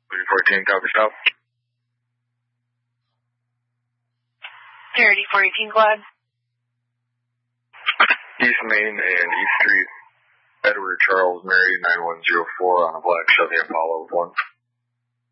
14, copy stop. Parity 418 Glad. East Main and East Street, Edward Charles Mary 9104 on a black Chevy Impala with 1.